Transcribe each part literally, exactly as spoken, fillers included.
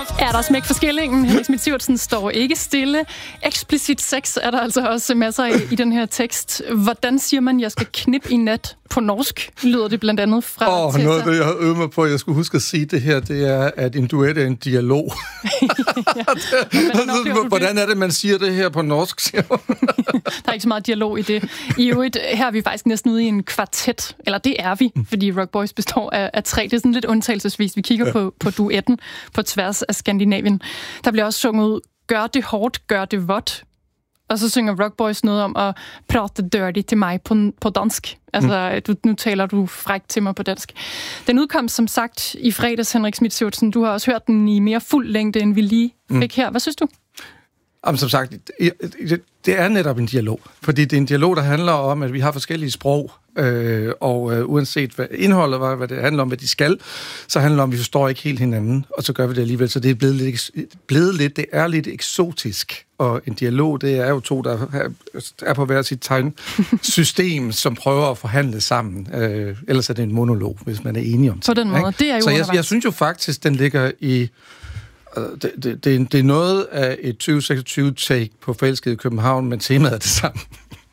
Er der smæk for skillingen? Henrik Schmidt-Sivertsen står ikke stille. Eksplicit sex er der altså også masser af i den her tekst. Hvordan siger man, jeg skal knippe i nat på norsk? Lyder det blandt andet fra Åh, oh, noget af det, jeg har øvet mig på, jeg skulle huske at sige det her, det er, at en duet er en dialog. ja. Hvordan, Hvordan er det, man siger det her på norsk? Der er ikke så meget dialog i det. I øvrigt, her er vi faktisk næsten ude i en kvartet, eller det er vi, fordi Rock Boys består af, af tre. Det er sådan lidt undtagelsesvis. Vi kigger ja. på, på duetten på tværs af Skandinavien. Der bliver også sunget, gør det hårdt, gør det vådt. Og så synger Rock Boys noget om at prate dirty til mig på, på dansk. Altså, mm. du, nu taler du frækt til mig på dansk. Den udkom som sagt i fredags, Henrik Schmidt-Sivertsen. Du har også hørt den i mere fuld længde, end vi lige fik mm. her. Hvad synes du? Jamen, som sagt, det, det er netop en dialog. Fordi det er en dialog, der handler om, at vi har forskellige sprog. Øh, og øh, uanset hvad indholdet var, hvad det handler om, hvad de skal, så handler det om, at vi forstår ikke helt hinanden, og så gør vi det alligevel. Så det er blevet lidt, blevet lidt det er lidt eksotisk. Og en dialog, det er jo to, der er på hver sit tegnsystem, som prøver at forhandle sammen. Øh, ellers er det en monolog, hvis man er enige om det. På den måde, det er jo Så jeg, jeg synes jo faktisk, den ligger i... Det, det, det, det er noget af et tyve seksogtyve-take på Forelsket i København, men temaet er det samme.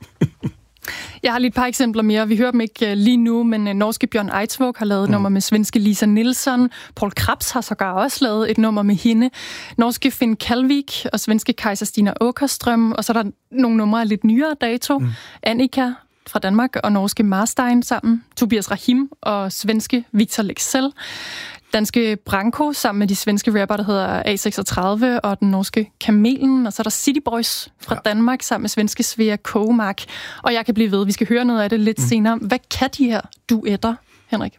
Jeg har lige et par eksempler mere. Vi hører dem ikke lige nu, men norske Bjørn Eidsvåg har lavet et mm. nummer med svenske Lisa Nilsson. Paul Krebs har sågar også lavet et nummer med hende. Norske Finn Kalvik og svenske Kajsa Stina Åkerström. Og så er der nogle numre af lidt nyere dato. Mm. Annika fra Danmark og norske Marstein sammen. Tobias Rahim og svenske Victor Leksell. Danske Branko sammen med de svenske rapper, der hedder A seksogtredive, og den norske Kamelen, og så er der City Boys fra ja. Danmark sammen med svenske Svea Komark. Og jeg kan blive ved, vi skal høre noget af det lidt mm. senere. Hvad kan de her duetter, Henrik?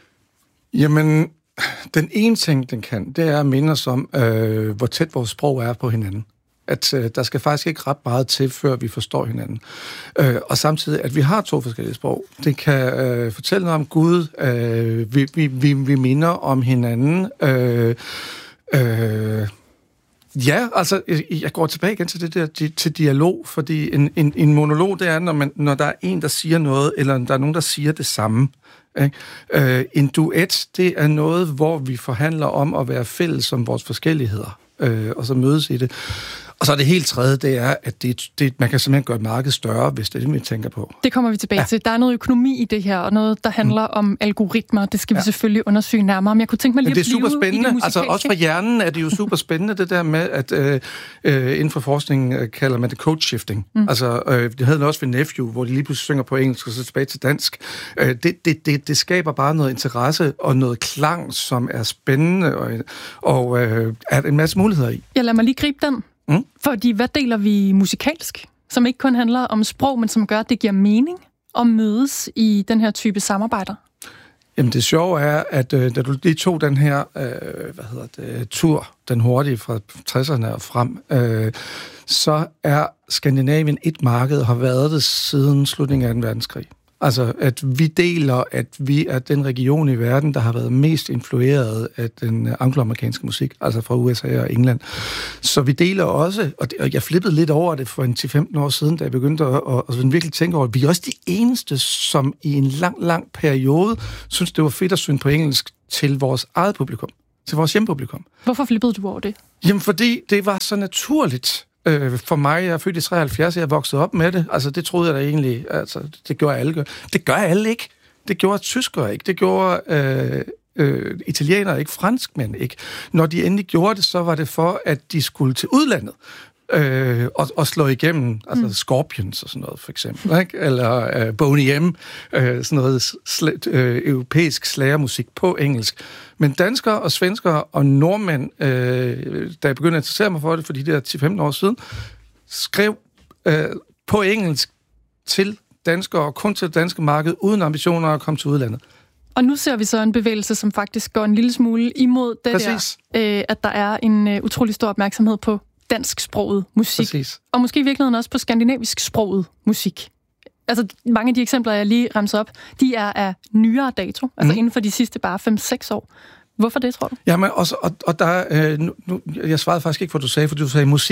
Jamen, den ene ting, den kan, det er at minde os om, øh, hvor tæt vores sprog er på hinanden. At øh, der skal faktisk ikke ret meget til, før vi forstår hinanden. Øh, og samtidig, at vi har to forskellige sprog. Det kan øh, fortælle noget om Gud. Øh, vi, vi, vi, vi minder om hinanden. Øh, øh, ja, altså, jeg går tilbage igen til det der til dialog, fordi en, en, en monolog, det er, når, man, når der er en, der siger noget, eller der er nogen, der siger det samme. Ikke? Øh, en duet, det er noget, hvor vi forhandler om at være fælles om vores forskelligheder, øh, og så mødes i det. Og så er det helt tredje, det er, at det, det, man kan simpelthen gøre et marked større, hvis det er det, vi tænker på. Det kommer vi tilbage ja. til. Der er noget økonomi i det her, og noget, der handler mm. om algoritmer. Det skal vi ja. selvfølgelig undersøge nærmere. Men jeg kunne tænke mig lige det er at blive super spændende. i det altså også for hjernen er det jo super spændende, det der med, at øh, øh, inden for forskningen øh, kalder man det code shifting. Mm. Altså, øh, det havde det også ved Nephew, hvor de lige pludselig synger på engelsk og så tilbage til dansk. Øh, det, det, det, det skaber bare noget interesse og noget klang, som er spændende og, og øh, er en masse muligheder i. Jeg lader mig lige gribe den. Mm. Fordi hvad deler vi musikalsk, som ikke kun handler om sprog, men som gør, at det giver mening at mødes i den her type samarbejder? Jamen det sjove er, at øh, da du lige tog den her øh, hvad hedder det, tur, den hurtige fra tresserne og frem, øh, så er Skandinavien et marked og har været det siden slutningen af anden verdenskrig. Altså, at vi deler, at vi er den region i verden, der har været mest influeret af den angloamerikanske musik, altså fra U S A og England. Så vi deler også, og, det, og jeg flippede lidt over det for en ti til femten år siden, da jeg begyndte at, at, at virkelig tænke over, at vi er også de eneste, som i en lang, lang periode synes, det var fedt at synge på engelsk til vores eget publikum, til vores hjempublikum. Hvorfor flippede du over det? Jamen, fordi det var så naturligt. Øh, for mig, jeg er født i treoghalvfjerds, jeg er vokset op med det. Altså, det troede jeg da egentlig, altså, det gjorde alle. Det gør alle ikke. Det gjorde tyskere ikke. Det gjorde øh, øh, italienere ikke. Franskmænd ikke. Når de endelig gjorde det, så var det for, at de skulle til udlandet. Øh, og, og slå igennem, altså mm. Scorpions og sådan noget, for eksempel, ikke? Eller øh, Boney M, øh, sådan noget sl- øh, europæisk slagermusik på engelsk. Men danskere og svenskere og nordmænd, øh, da jeg begyndte at interessere mig for det for de der ti til femten år siden, skrev øh, på engelsk til danskere og kun til det danske marked, uden ambitioner at komme til udlandet. Og nu ser vi så en bevægelse, som faktisk går en lille smule imod det Præcis. der, øh, at der er en øh, utrolig stor opmærksomhed på dansksproget musik. Præcis. Og måske i virkeligheden også på skandinavisk-sproget musik. Altså, mange af de eksempler, jeg lige remser op, de er af nyere dato, altså mm. inden for de sidste bare fem til seks år. Hvorfor det, tror du? Jamen, også, og, og der, øh, nu, jeg svarede faktisk ikke, hvad du sagde, for du sagde musikken.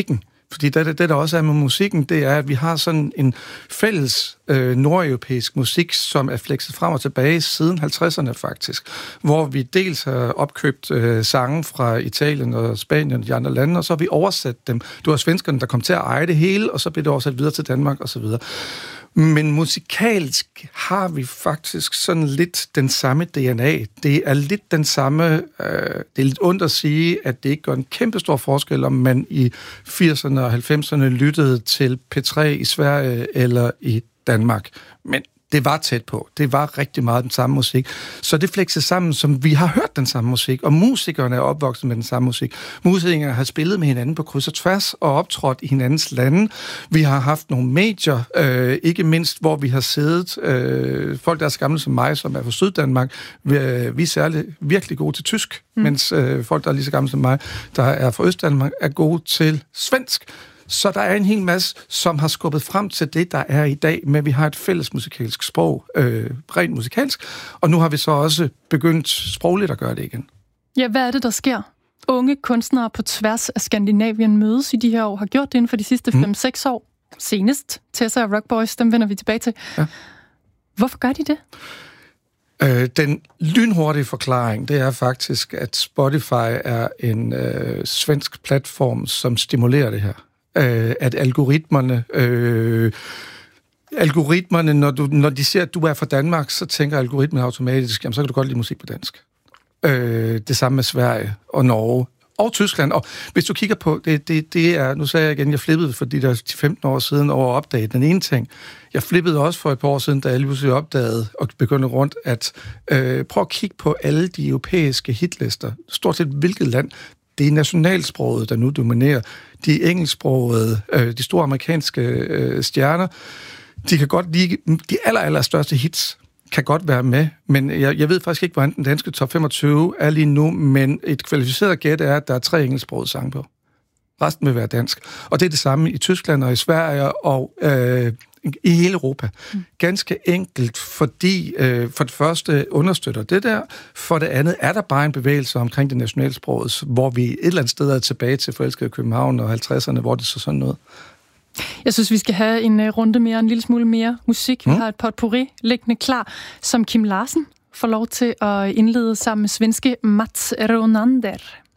Fordi det, det der også er med musikken, det er, at vi har sådan en fælles øh, nordeuropæisk musik, som er flekset frem og tilbage siden halvtredserne faktisk, hvor vi dels har opkøbt øh, sange fra Italien og Spanien og de andre lande, og så har vi oversat dem. Det var svenskerne, der kom til at eje det hele, og så blev det oversat videre til Danmark osv. Men musikalsk har vi faktisk sådan lidt den samme D N A. Det er lidt den samme... Øh, det er lidt ondt at sige, at det ikke gør en kæmpe stor forskel, om man i firserne og halvfemserne lyttede til P tre i Sverige eller i Danmark. Men det var tæt på. Det var rigtig meget den samme musik. Så det flekser sammen, som vi har hørt den samme musik, og musikerne er opvokset med den samme musik. Musikerne har spillet med hinanden på kryds og tværs og optrådt i hinandens lande. Vi har haft nogle medier, øh, ikke mindst, hvor vi har siddet, øh, folk der er så gamle som mig, som er fra Syddanmark, vi er, vi er særlig virkelig gode til tysk, mm. mens øh, folk, der er lige så gamle som mig, der er fra Østdanmark, er gode til svensk. Så der er en hel masse, som har skubbet frem til det, der er i dag, men vi har et fælles musikalsk sprog, øh, rent musikalsk, og nu har vi så også begyndt sprogligt at gøre det igen. Ja, hvad er det, der sker? Unge kunstnere på tværs af Skandinavien mødes i de her år, har gjort det inden for de sidste fem seks mm. år. Senest, Tessa og Rock Boys, dem vender vi tilbage til. Ja. Hvorfor gør de det? Øh, den lynhurtige forklaring, det er faktisk, at Spotify er en øh, svensk platform, som stimulerer det her. At algoritmerne, øh, algoritmerne når, du, når de ser, at du er fra Danmark, så tænker algoritmen automatisk, jamen så kan du godt lide musik på dansk. Øh, det samme med Sverige og Norge og Tyskland. Og hvis du kigger på, det, det, det er, nu sagde jeg igen, jeg flippede for de der femten år siden over at opdage den ene ting. Jeg flippede også for et par år siden, da jeg lige pludselig opdagede og begyndte rundt, at øh, prøv at kigge på alle de europæiske hitlister. Stort set hvilket land. Det er nationalsproget, der nu dominerer. De engelsksprogede, øh, de store amerikanske øh, stjerner, de kan godt lide, de aller, aller største hits kan godt være med, men jeg, jeg ved faktisk ikke, hvordan den danske top femogtyve er lige nu, men et kvalificeret gæt er, at der er tre engelsksprogede sange på. Resten vil være dansk. Og det er det samme i Tyskland og i Sverige og øh, i hele Europa. Mm. Ganske enkelt, fordi øh, for det første understøtter det der, for det andet er der bare en bevægelse omkring det nationalsproget, hvor vi et eller andet sted er tilbage til forelskede København og halvtredserne, hvor det så sådan noget. Jeg synes, vi skal have en uh, runde mere, en lille smule mere musik. Vi mm. har et potpourri liggende klar, som Kim Larsen får lov til at indlede sammen med svenske Mats Ronander.